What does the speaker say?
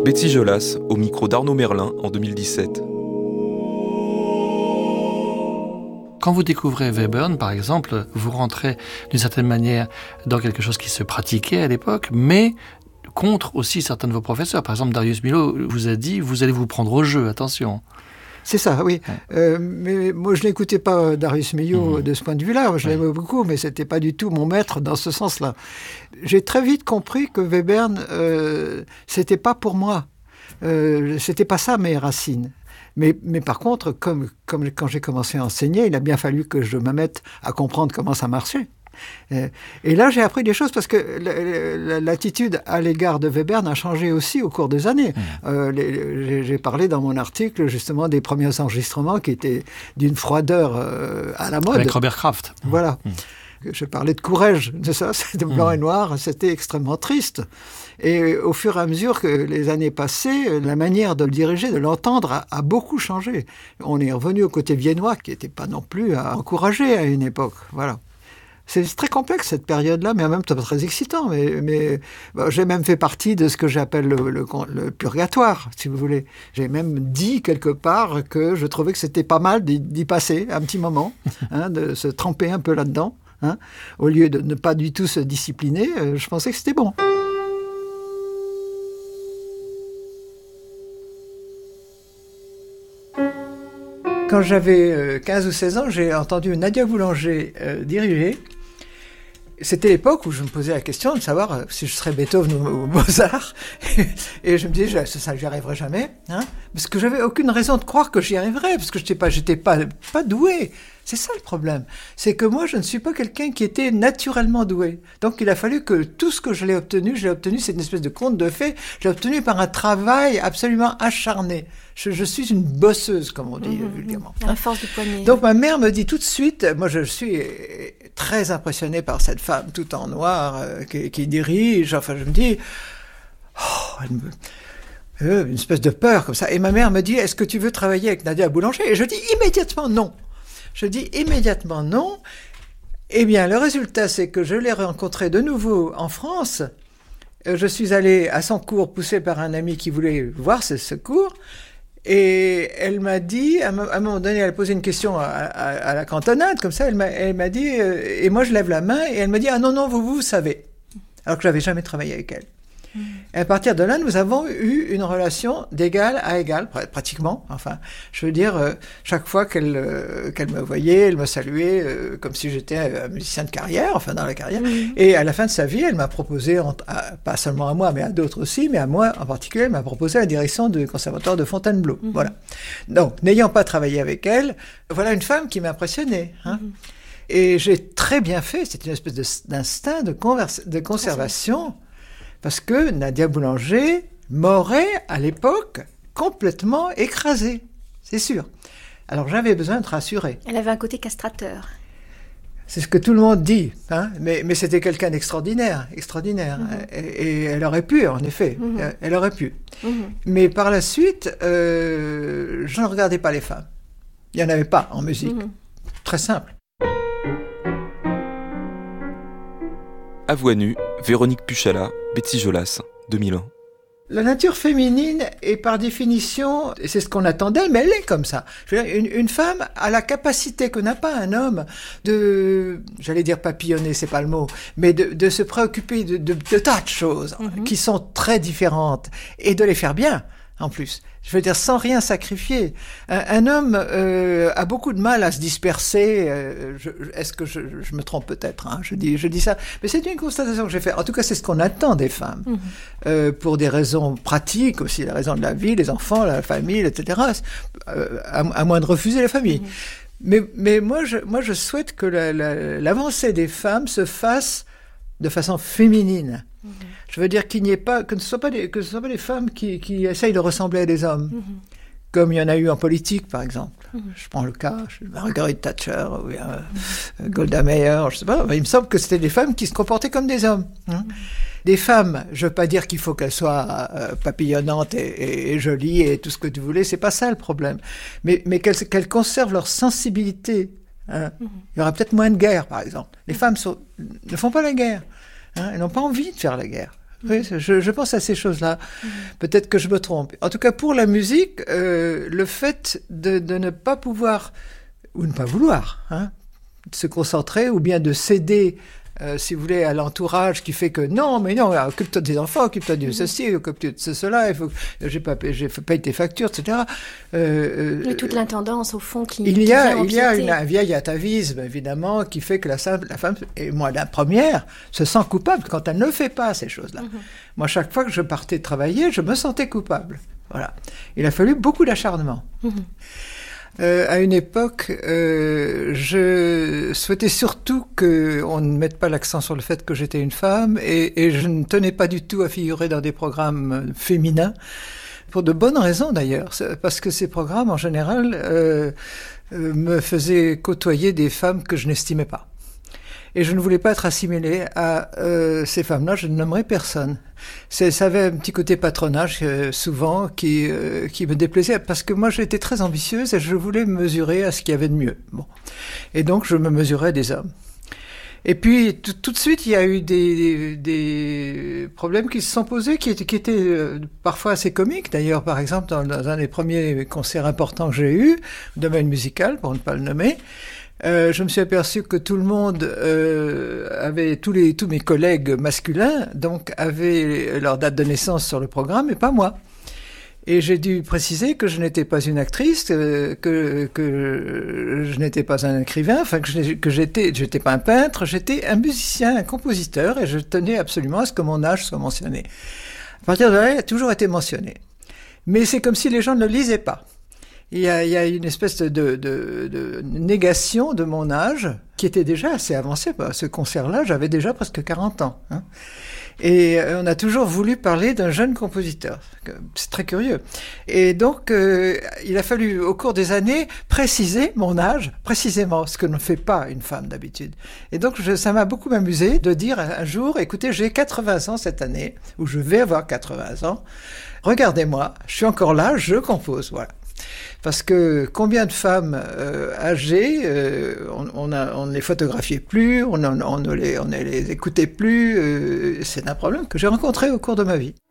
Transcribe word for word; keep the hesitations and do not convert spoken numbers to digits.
Betty Jolas, au micro d'Arnaud Merlin en deux mille dix-sept. Quand vous découvrez Webern, par exemple, vous rentrez d'une certaine manière dans quelque chose qui se pratiquait à l'époque, mais contre aussi certains de vos professeurs. Par exemple, Darius Milhaud vous a dit « vous allez vous prendre au jeu, attention ». C'est ça, oui. Ouais. Euh, mais moi, je n'écoutais pas Darius Milhaud mmh. de ce point de vue-là. Je l'aimais ouais. beaucoup, mais ce n'était pas du tout mon maître dans ce sens-là. J'ai très vite compris que Webern, euh, ce n'était pas pour moi. Euh, ce n'était pas ça mes racines. Mais, mais par contre, comme, comme quand j'ai commencé à enseigner, il a bien fallu que je me mette à comprendre comment ça marchait. Et là, j'ai appris des choses parce que l'attitude à l'égard de Webern a changé aussi au cours des années. Mmh. Euh, les, j'ai parlé dans mon article justement des premiers enregistrements qui étaient d'une froideur euh, à la mode. Avec Robert Kraft. Voilà. Mmh. Je parlais de courage, de ça, de blanc mmh. et noir, c'était extrêmement triste. Et au fur et à mesure que les années passaient, la manière de le diriger, de l'entendre, a, a beaucoup changé. On est revenu au côté viennois, qui n'était pas non plus à encourager à une époque. Voilà. C'est très complexe cette période-là, mais en même temps très excitant. Mais, mais bon, j'ai même fait partie de ce que j'appelle le, le, le purgatoire, si vous voulez. J'ai même dit quelque part que je trouvais que c'était pas mal d'y, d'y passer un petit moment, hein, de se tremper un peu là-dedans. Hein, au lieu de ne pas du tout se discipliner, euh, je pensais que c'était bon. Quand j'avais euh, quinze ou seize ans, j'ai entendu Nadia Boulanger euh, diriger. C'était l'époque où je me posais la question de savoir euh, si je serais Beethoven ou, ou Mozart. Et je me disais, ça, ça j'y arriverai jamais. Hein, parce que j'avais aucune raison de croire que j'y arriverais, parce que je n'étais pas, j'étais pas, pas doué. C'est ça le problème. C'est que moi, je ne suis pas quelqu'un qui était naturellement doué. Donc, il a fallu que tout ce que je l'ai obtenu, je l'ai obtenu, c'est une espèce de conte de fées, je l'ai obtenu par un travail absolument acharné. Je, je suis une bosseuse, comme on dit mmh, vulgairement. À force de poignée. Donc, ma mère me dit tout de suite, moi, je suis très impressionné par cette femme tout en noir euh, qui, qui dirige. Enfin, je me dis, oh, elle me... Euh, une espèce de peur comme ça. Et ma mère me dit, est-ce que tu veux travailler avec Nadia Boulanger ? Et je dis immédiatement non. Je dis immédiatement non. Eh bien, le résultat, c'est que je l'ai rencontrée de nouveau en France. Je suis allé à son cours, poussé par un ami qui voulait voir ce, ce cours. Et elle m'a dit, à un moment donné, elle a posé une question à, à, à la cantonade, comme ça, elle m'a, elle m'a dit, euh, et moi je lève la main, et elle m'a dit, ah non, non, vous, vous savez. Alors que je n'avais jamais travaillé avec elle. Et à partir de là, nous avons eu une relation d'égal à égal, pratiquement. Enfin, je veux dire, euh, chaque fois qu'elle, euh, qu'elle me voyait, elle me saluait euh, comme si j'étais un musicien de carrière, enfin dans la carrière. Mmh. Et à la fin de sa vie, elle m'a proposé, à, pas seulement à moi, mais à d'autres aussi, mais à moi en particulier, elle m'a proposé la direction du conservatoire de Fontainebleau. Mmh. Voilà. Donc, n'ayant pas travaillé avec elle, voilà une femme qui m'impressionnait. Hein. Mmh. Et j'ai très bien fait, c'est une espèce de, d'instinct de, converse, de conservation. Parce que Nadia Boulanger m'aurait, à l'époque, complètement écrasée, c'est sûr. Alors j'avais besoin de rassurer. Elle avait un côté castrateur. C'est ce que tout le monde dit, hein, mais, mais c'était quelqu'un d'extraordinaire, extraordinaire. Mm-hmm. Et, et elle aurait pu, en effet, mm-hmm. elle aurait pu. Mm-hmm. Mais par la suite, euh, je ne regardais pas les femmes. Il n'y en avait pas en musique. Mm-hmm. Très simple. À voix nue, Véronique Puchala, Betty Jolas, deux mille un. La nature féminine est par définition, et c'est ce qu'on attendait, mais elle est comme ça. Je veux dire, une, une femme a la capacité que n'a pas un homme de, j'allais dire papillonner, c'est pas le mot, mais de, de se préoccuper de, de, de tas de choses mm-hmm. qui sont très différentes et de les faire bien. En plus, je veux dire, sans rien sacrifier. Un, un homme euh, a beaucoup de mal à se disperser. Euh, je, est-ce que je, je me trompe peut-être hein, je dis, je dis ça, mais c'est une constatation que j'ai faite. En tout cas, c'est ce qu'on attend des femmes, mmh. euh, pour des raisons pratiques aussi, la raison de la vie, les enfants, la famille, et cetera. Euh, à, à moins de refuser la famille. Mmh. Mais, mais moi, je, moi, je souhaite que la, la, l'avancée des femmes se fasse de façon féminine. Mmh. Je veux dire qu'il n'y ait pas, que ce ne soient pas des, que ce soient pas des femmes qui, qui essayent de ressembler à des hommes, mmh. comme il y en a eu en politique, par exemple. Mmh. Je prends le cas, Margaret Thatcher, ou bien, mmh. Golda Meir, je sais pas. Il me semble que c'était des femmes qui se comportaient comme des hommes. Hein. Mmh. Des femmes, je veux pas dire qu'il faut qu'elles soient euh, papillonnantes et, et, et jolies et tout ce que tu voulais, c'est pas ça le problème. Mais, mais qu'elles, qu'elles conservent leur sensibilité. Hein. Mmh. Il y aura peut-être moins de guerre, par exemple. Les mmh. femmes sont, ne font pas la guerre. Hein. Elles n'ont pas envie de faire la guerre. Oui, je, je pense à ces choses-là. Mmh. Peut-être que je me trompe. En tout cas, pour la musique, euh, le fait de, de ne pas pouvoir, ou ne pas vouloir, hein, se concentrer, ou bien de céder, euh, si vous voulez, à l'entourage qui fait que non, mais non, occupe-toi des enfants, occupe-toi de ceci, occupe-toi de cela, il faut que j'ai pas, j'ai paye tes factures, et cetera. Euh, et toute l'intendance, au fond, qui il y qui a, vient il y a une, un vieil atavisme, évidemment, qui fait que la, la femme, et moi la première, se sent coupable quand elle ne fait pas ces choses-là. Mm-hmm. Moi, chaque fois que je partais travailler, je me sentais coupable. Voilà. Il a fallu beaucoup d'acharnement. Mm-hmm. Euh, à une époque, euh, je souhaitais surtout qu'on ne mette pas l'accent sur le fait que j'étais une femme, et, et je ne tenais pas du tout à figurer dans des programmes féminins, pour de bonnes raisons d'ailleurs, parce que ces programmes, en général, euh, euh, me faisaient côtoyer des femmes que je n'estimais pas. Et je ne voulais pas être assimilée à euh, ces femmes-là, je ne nommerai personne. C'est, ça avait un petit côté patronage, euh, souvent, qui, euh, qui me déplaisait, parce que moi j'étais très ambitieuse et je voulais me mesurer à ce qu'il y avait de mieux. Bon. Et donc je me mesurais des hommes. Et puis tout, tout de suite, il y a eu des, des, des problèmes qui se sont posés, qui étaient, qui étaient euh, parfois assez comiques. D'ailleurs, par exemple, dans, dans un des premiers concerts importants que j'ai eu, domaine musical, pour ne pas le nommer, Euh, je me suis aperçu que tout le monde euh, avait, tous les tous mes collègues masculins, donc avaient leur date de naissance sur le programme, et pas moi. Et j'ai dû préciser que je n'étais pas une actrice, euh, que que je n'étais pas un écrivain, enfin que je, que j'étais j'étais pas un peintre, j'étais un musicien, un compositeur, et je tenais absolument à ce que mon âge soit mentionné. À partir de là, il a toujours été mentionné. Mais c'est comme si les gens ne le lisaient pas. Il y a, il y a une espèce de, de, de négation de mon âge qui était déjà assez avancé. Ce concert-là, j'avais déjà presque quarante ans. Hein. Et on a toujours voulu parler d'un jeune compositeur. C'est très curieux. Et donc, euh, il a fallu, au cours des années, préciser mon âge, précisément, ce que ne fait pas une femme d'habitude. Et donc, je, ça m'a beaucoup amusé de dire un jour, écoutez, j'ai quatre-vingts ans cette année, ou je vais avoir quatre-vingts ans. Regardez-moi, je suis encore là, je compose, voilà. Parce que combien de femmes euh, âgées, euh, on, on, a, on ne les photographiait plus, on, on, on, ne les, on ne les écoutait plus. Euh, c'est un problème que j'ai rencontré au cours de ma vie.